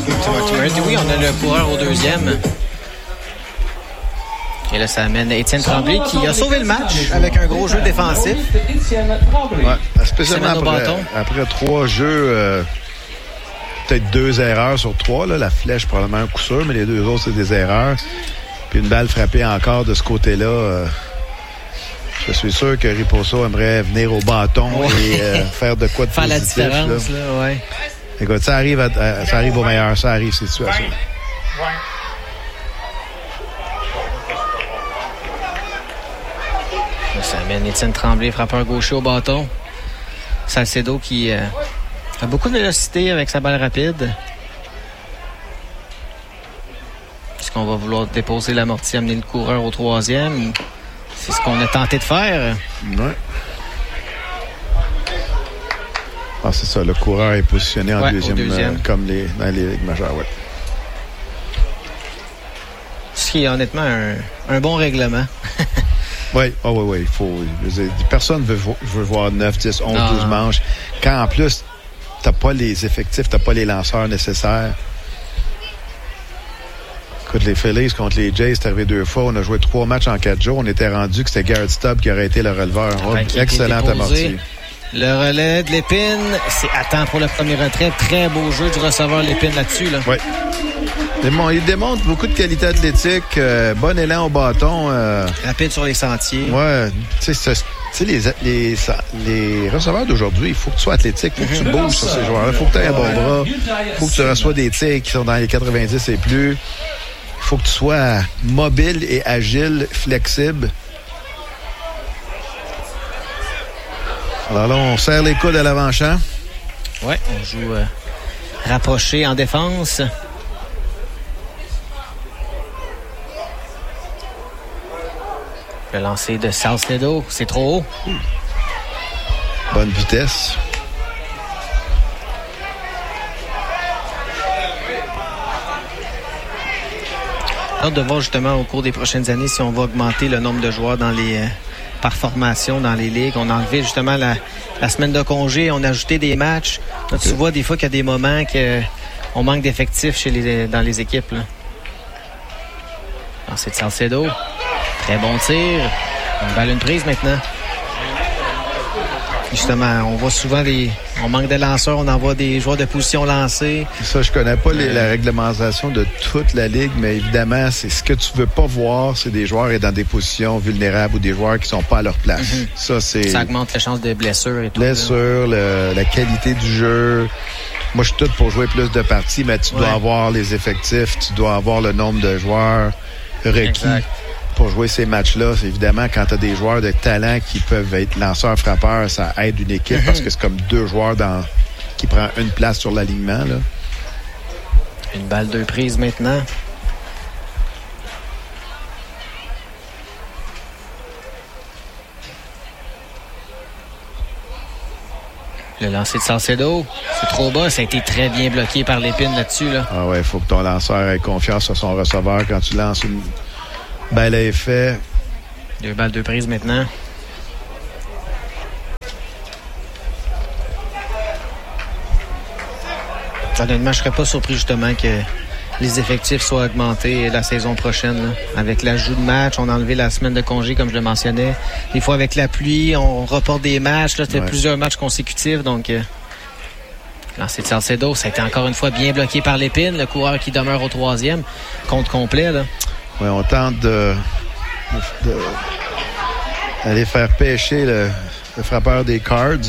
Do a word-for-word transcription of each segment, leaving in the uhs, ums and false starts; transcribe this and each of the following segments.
C'est Marty Murray. Oui, on a le coureur au deuxième. Et là, ça amène Étienne Tremblay qui a sauvé le match avec un gros jeu défensif. Ouais, spécialement après, après trois jeux, euh, peut-être deux erreurs sur trois. Là, la flèche, probablement un coup sûr, mais les deux autres, c'est des erreurs. Puis une balle frappée encore de ce côté-là. Euh, je suis sûr que Riposo aimerait venir au bâton ouais. et euh, faire de quoi de faire positif. Faire la différence, là. Là, ouais. Écoute, ça arrive, à, à, ça arrive au meilleur, ça arrive, ces situations. Ça amène Étienne Tremblay, frappeur gaucher au bâton. Salcedo qui euh, a beaucoup de vélocité avec sa balle rapide. Est-ce qu'on va vouloir déposer l'amorti, amener le coureur au troisième? C'est ce qu'on a tenté de faire. Ouais. Ah, c'est ça, le coureur est positionné en ouais, deuxième, deuxième. Euh, comme les, dans les ligues majeures, ouais. Ce qui est honnêtement un, un bon règlement. Oui, oh, oui, oui. Il faut, personne ne veut, veut voir neuf, dix, onze, douze manches. Quand en plus, tu n'as pas les effectifs, tu n'as pas les lanceurs nécessaires. Écoute, les Phillies contre les Jays, c'est arrivé deux fois. On a joué trois matchs en quatre jours. On était rendu que c'était Garrett Stubb qui aurait été le releveur. Oh, excellent amorti. Le relais de Lépine, c'est à temps pour le premier retrait. Très beau jeu du receveur Lépine là-dessus. Là. Oui. Il démontre beaucoup de qualité athlétique, euh, bon élan au bâton. Euh, Rapide sur les sentiers. Ouais. Tu sais, les, les, les receveurs d'aujourd'hui, il faut que tu sois athlétique, il faut que tu bouges sur ces joueurs-là, il faut que tu aies un bon bras, il faut que tu reçois des tirs qui sont dans les quatre-vingt-dix et plus. Il faut que tu sois mobile et agile, flexible. Alors là, on serre les coudes à l'avant-champ. Oui, on joue euh, rapproché en défense. Le lancer de Salcedo, c'est trop haut. Bonne vitesse. Hâte de voir justement au cours des prochaines années si on va augmenter le nombre de joueurs dans les euh, par formation dans les ligues. On a enlevé justement la, la semaine de congé, on a ajouté des matchs. Là, tu vois des fois qu'il y a des moments qu'on manque d'effectifs chez les, dans les équipes. Là. Alors, c'est de Salcedo. Très bon tir. On balle une prise maintenant. Justement, on voit souvent des... On manque de lanceurs, on envoie des joueurs de position lancés. Ça, je connais pas les, la réglementation de toute la ligue, mais évidemment, c'est ce que tu veux pas voir, c'est des joueurs dans des positions vulnérables ou des joueurs qui sont pas à leur place. Mm-hmm. Ça, c'est... Ça augmente les chances de blessures et tout. Blessures, le, la qualité du jeu. Moi, je suis tout pour jouer plus de parties, mais tu ouais. dois avoir les effectifs, tu dois avoir le nombre de joueurs requis. Exact. Pour jouer ces matchs-là, c'est évidemment, quand tu as des joueurs de talent qui peuvent être lanceurs-frappeurs, ça aide une équipe parce que c'est comme deux joueurs dans, qui prennent une place sur l'alignement. Là. Une balle deux prises maintenant. Le lancer de Salcedo, c'est trop bas. Ça a été très bien bloqué par Lépine là-dessus. Là. Ah ouais, il faut que ton lanceur ait confiance sur son receveur quand tu lances une... balle à effet. Deux balles, deux prises maintenant. Honnêtement, je ne serais pas surpris justement que les effectifs soient augmentés la saison prochaine. Là. Avec l'ajout de matchs, on a enlevé la semaine de congé, comme je le mentionnais. Des fois, avec la pluie, on reporte des matchs. Là, c'était ouais. plusieurs matchs consécutifs. Donc, euh, lancer de Salcedo, ça a été encore une fois bien bloqué par Lépine, le coureur qui demeure au troisième. Compte complet, là. Oui, on tente de, de, de aller faire pêcher le, le frappeur des Cards.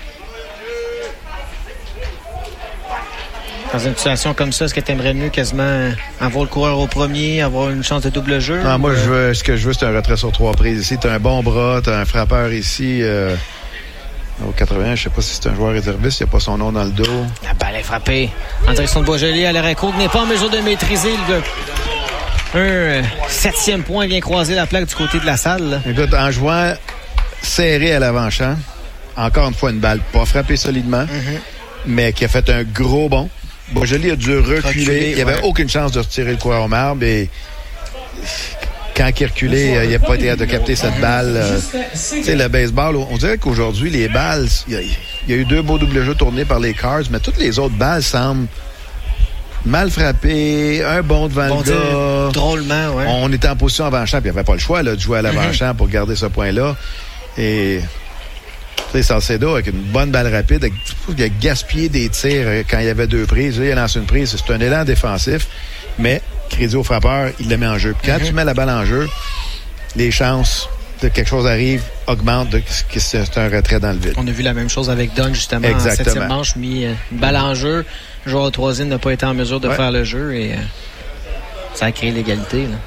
Dans une situation comme ça, est-ce que tu aimerais mieux quasiment avoir le coureur au premier, avoir une chance de double jeu? Non, moi, je veux, ce que je veux, c'est un retrait sur trois prises. Ici, tu as un bon bras, tu as un frappeur ici. Euh, au quatre-vingts, je sais pas si c'est un joueur réserviste, il n'y a pas son nom dans le dos. La balle est frappée. En direction de Boisjoli, à l'arrêt court, n'est pas en mesure de maîtriser le... Un euh, septième point vient croiser la plaque du côté de la salle. Là. Écoute, en jouant serré à l'avant-champ, encore une fois, une balle pas frappée solidement, mm-hmm. mais qui a fait un gros bond. Boisjoli a dû reculer. reculer il n'y avait ouais. aucune chance de retirer le coureur au marbre. Et quand il reculait, il n'a pas été de capter cette balle. Euh, tu sais, le baseball, on dirait qu'aujourd'hui, les balles, il y, y a eu deux beaux double jeux tournés par les Cards, mais toutes les autres balles semblent mal frappé, un bon devant bon le gars. Drôlement, oui. On était en position avant-champ, puis il n'y avait pas le choix là, de jouer à l'avant-champ mm-hmm. pour garder ce point-là. Et tu sais, Salcedo, avec une bonne balle rapide, il a gaspillé des tirs quand il y avait deux prises. Là, il a lancé une prise. C'est un élan défensif, mais crédit au frappeur, il le met en jeu. Puis quand mm-hmm. tu mets la balle en jeu, les chances que quelque chose arrive augmentent, de, que c'est un retrait dans le vide. On a vu la même chose avec Don, justement, Exactement. en septième manche, mis une balle en jeu. Le joueur au troisième n'a pas été en mesure de ouais. faire le jeu et euh, ça a créé l'égalité. Là.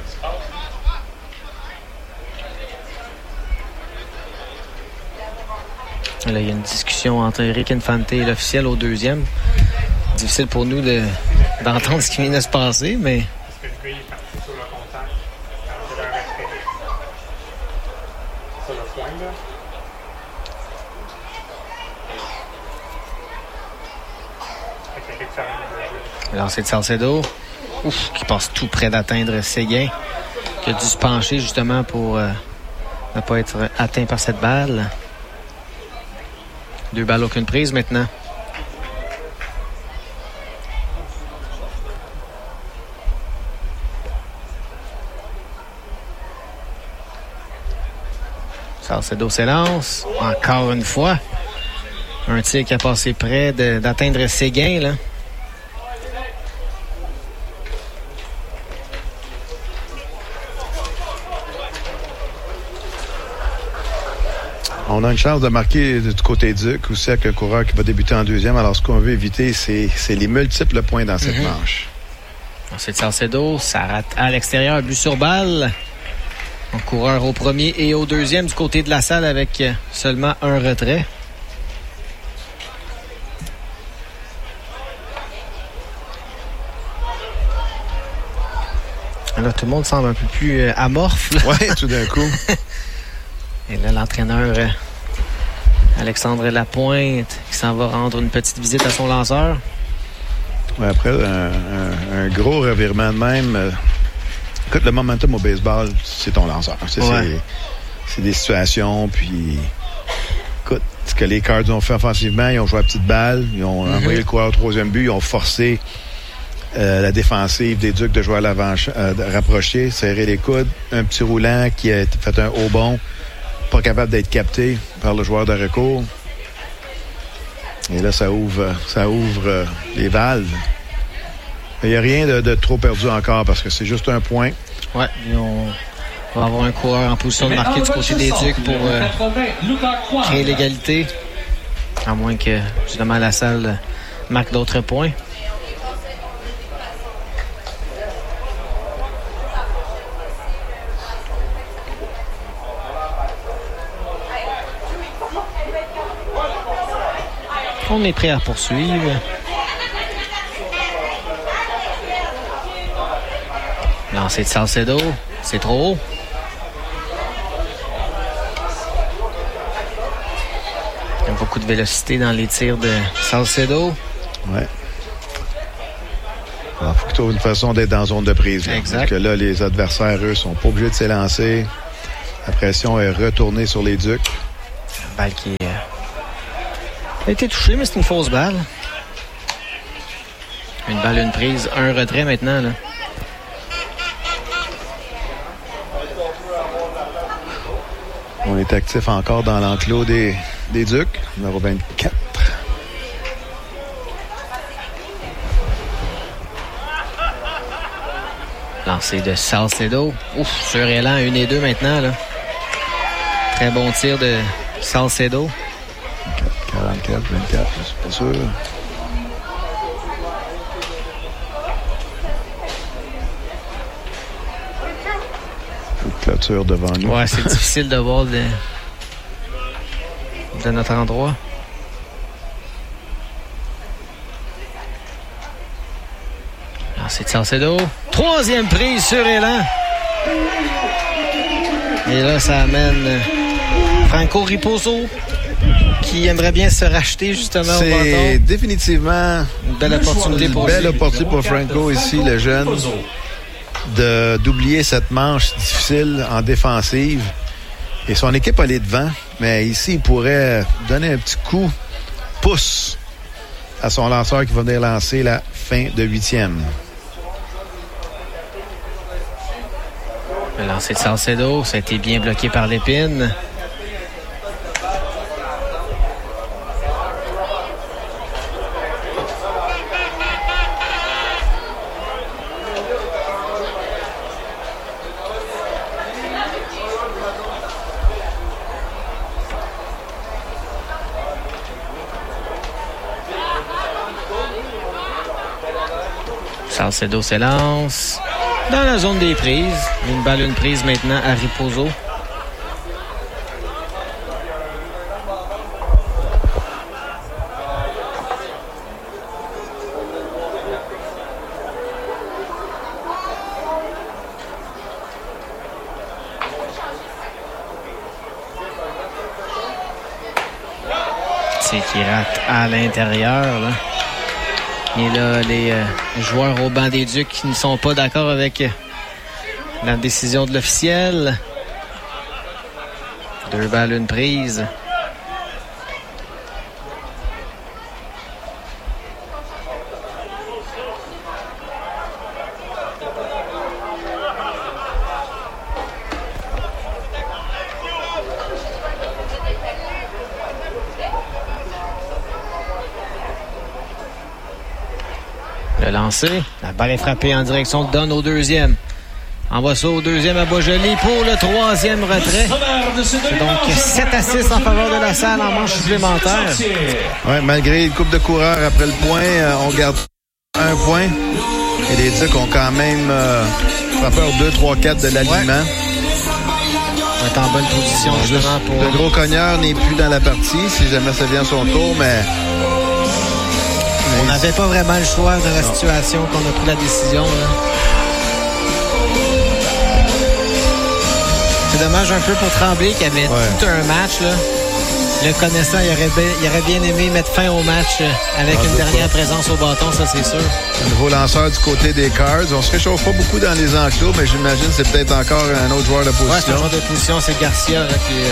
Là, il y a une discussion entre Eric Infante et l'officiel au deuxième. Difficile pour nous de, d'entendre ce qui vient de se passer, mais... Est-ce que le gars est parti sur le contact quand il a arrêté sur le point, là? Alors, c'est de Salcedo. Ouf, qui passe tout près d'atteindre Séguin, qui a dû se pencher justement pour euh, ne pas être atteint par cette balle. Deux balles, aucune prise maintenant. Salcedo s'élance. Encore une fois. Un tir qui a passé près de, d'atteindre Séguin, là. On a une chance de marquer du côté Duc aussi avec un coureur qui va débuter en deuxième. Alors, ce qu'on veut éviter, c'est, c'est les multiples points dans cette mm-hmm. manche. C'est Salcedo, ça rate à l'extérieur, but sur balle. Un coureur au premier et au deuxième du côté de la salle avec seulement un retrait. Là, tout le monde semble un peu plus euh, amorphe. Oui, tout d'un coup. Et là, l'entraîneur euh, Alexandre Lapointe qui s'en va rendre une petite visite à son lanceur. Ouais, après, un, un, un gros revirement de même. Euh, écoute, le momentum au baseball, c'est ton lanceur. C'est, ouais. c'est, c'est des situations, puis... Écoute, ce que les Cards ont fait offensivement, ils ont joué à petite balle, ils ont mm-hmm. envoyé le coureur au troisième but, ils ont forcé euh, la défensive des Ducs de jouer à l'avant, euh, de rapprocher, serrer les coudes. Un petit roulant qui a fait un haut bond, pas capable d'être capté par le joueur de recours. Et là, ça ouvre, ça ouvre euh, les valves. Il n'y a rien de, de trop perdu encore parce que c'est juste un point. Oui, on va avoir un coureur en position de marquer du côté des Ducs pour euh, créer l'égalité. À moins que, justement, la salle marque d'autres points. On est prêt à poursuivre. Lancé de Salcedo. C'est trop haut. Il y a beaucoup de vélocité dans les tirs de Salcedo. Ouais. Il faut que tu trouves une façon d'être dans zone de prise. Là. Exact. Parce que là, les adversaires, eux, sont pas obligés de s'élancer. La pression est retournée sur les Ducs. La balle qui est... a été touché, mais c'est une fausse balle. Une balle, une prise, un retrait maintenant. Là. On est actif encore dans l'enclos des, des Ducs, numéro vingt-quatre. Lancé de Salcedo. Ouf, sur élan, une et deux maintenant. Là. Très bon tir de Salcedo. quarante-quatre, vingt-quatre, je suis pas sûr. Une clôture devant nous. Ouais, c'est difficile de voir de, de notre endroit. Alors, c'est Salcedo. Troisième prise sur élan. Et là, ça amène Franco Riposo, qui aimerait bien se racheter justement c'est au bâton. C'est définitivement une belle opportunité pour une belle opportunité pour Franco ici, le jeune, de, d'oublier cette manche difficile en défensive. Et son équipe allait devant, mais ici, il pourrait donner un petit coup, pouce à son lanceur qui va venir lancer la fin de huitième. Le lancer de Salcedo, ça a été bien bloqué par Lépine. Salcedo s'élance dans la zone des prises. Une balle, une prise maintenant à Raposo. C'est qui rate à l'intérieur, là. Et là, les euh, joueurs au banc des Ducs qui ne sont pas d'accord avec euh, la décision de l'officiel. Deux balles, une prise. Le lancer. La balle est frappée en direction de Don au deuxième. Envoie ça au deuxième à Boisjoli pour le troisième retrait. C'est donc sept à six en faveur de la Salle en manche supplémentaire. Ouais, malgré une coupe de coureurs après le point, euh, on garde un point. Et les Ducs ont quand même euh, frappeur deux, trois, quatre de l'alignement. Ouais. On est en bonne position justement pour... Le gros cogneur n'est plus dans la partie si jamais ça vient à son tour, mais... On n'avait pas vraiment le choix de la situation qu'on a pris la décision. Là. C'est dommage un peu pour Tremblay qui avait ouais. tout un match. Là. Le connaissant, il aurait, bien, il aurait bien aimé mettre fin au match avec ah, une dernière pas. présence au bâton, ça c'est sûr. Un nouveau lanceur du côté des Cards. On se réchauffe pas beaucoup dans les enclos, mais j'imagine que c'est peut-être encore un autre joueur de position. Ouais, c'est un joueur de position, c'est Garcia là, qui est